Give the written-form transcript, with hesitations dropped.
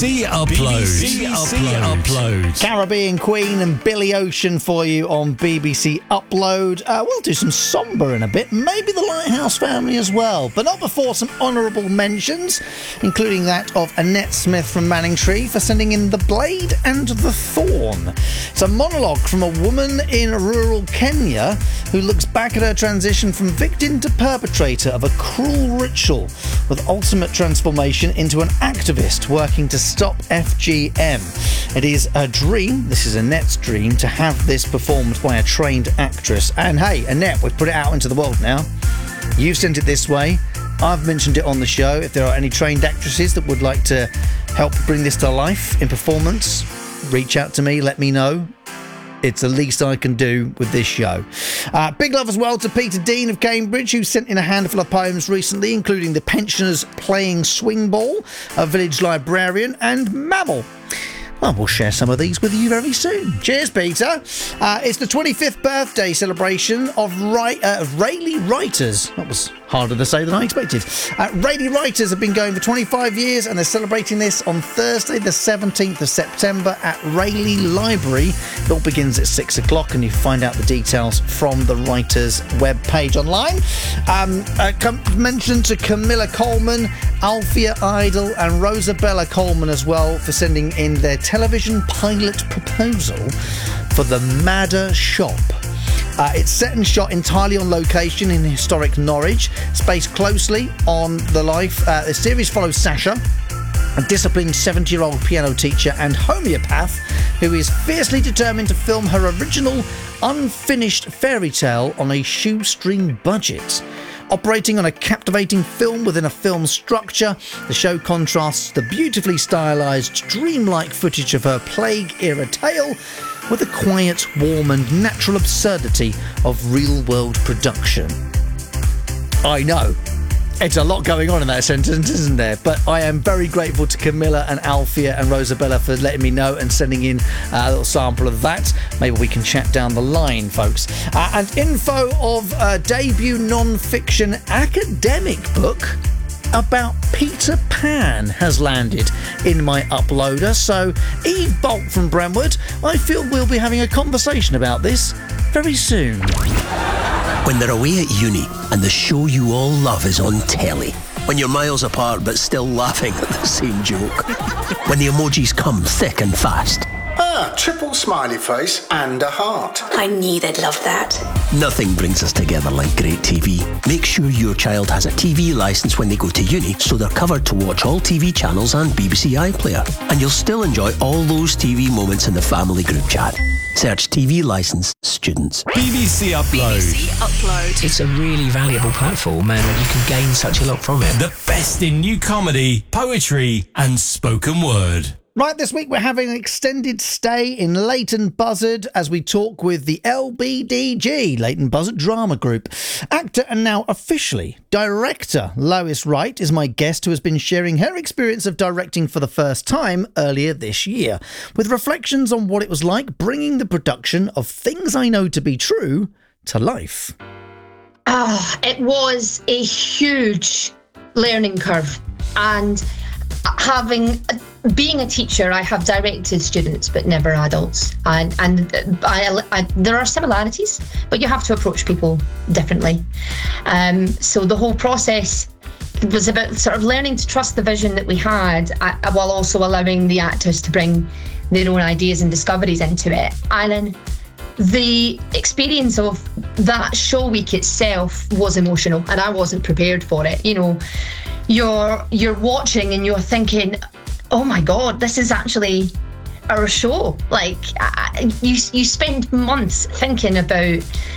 BBC Upload. Caribbean Queen and Billy Ocean for you on BBC Upload. We'll do some sombre in a bit, maybe the Lighthouse Family as well, but not before some honourable mentions, including that of Annette Smith from Manningtree for sending in The Blade and the Thorn. It's a monologue from a woman in rural Kenya who looks back at her transition from victim to perpetrator of a cruel ritual with ultimate transformation into an activist working to stop FGM. It is a dream, this is Annette's dream, to have this performed by a trained actress. And hey, Annette, we've put it out into the world now. You've sent it this way. I've mentioned it on the show. If there are any trained actresses that would like to help bring this to life in performance, reach out to me, let me know. It's the least I can do with this show. Big love as well to Peter Dean of Cambridge, who sent in a handful of poems recently, including The Pensioners Playing Swing Ball, A Village Librarian, and Mammal. Well, we'll share some of these with you very soon. Cheers, Peter. It's the 25th birthday celebration of Rayleigh Writers. That was harder to say than I expected. Rayleigh Writers have been going for 25 years and they're celebrating this on Thursday, the 17th of September at Rayleigh Library. It all begins at 6 o'clock and you find out the details from the Writers webpage online. Mention to Camilla Coleman, Alfia Idol and Rosabella Coleman as well for sending in their television pilot proposal for The Madder Shop. It's set and shot entirely on location in historic Norwich, spaced closely on the life. The series follows Sasha, a disciplined 70-year-old piano teacher and homeopath who is fiercely determined to film her original unfinished fairy tale on a shoestring budget. Operating on a captivating film within a film structure, the show contrasts the beautifully stylised, dreamlike footage of her plague-era tale with the quiet, warm and natural absurdity of real-world production. I know. It's a lot going on in that sentence, isn't there? But I am very grateful to Camilla and Alfia and Rosabella for letting me know and sending in a little sample of that. Maybe we can chat down the line, folks. And info of a debut non-fiction academic book about Peter Pan has landed in my uploader. So, Eve Bolt from Brentwood, I feel we'll be having a conversation about this very soon. When they're away at uni and the show you all love is on telly. When you're miles apart but still laughing at the same joke. When the emojis come thick and fast. Triple smiley face and a heart. I knew they'd love that. Nothing brings us together like great TV. Make sure your child has a TV licence when they go to uni so they're covered to watch all TV channels and BBC iPlayer. And you'll still enjoy all those TV moments in the family group chat. Search TV licence students. BBC Upload. BBC Upload. It's a really valuable platform and you can gain such a lot from it. The best in new comedy, poetry and spoken word. Right, this week we're having an extended stay in Leighton Buzzard as we talk with the LBDG, Leighton Buzzard Drama Group. Actor and now officially director Lois Wright is my guest, who has been sharing her experience of directing for the first time earlier this year, with reflections on what it was like bringing the production of Things I Know to Be True to life. It was a huge learning curve, and being a teacher, I have directed students but never adults, and there are similarities, but you have to approach people differently. So the whole process was about sort of learning to trust the vision that we had, while also allowing the actors to bring their own ideas and discoveries into it. And then the experience of that show week itself was emotional, and I wasn't prepared for it. You know, you're watching and you're thinking, oh my God, this is actually our show. Like, you spend months thinking about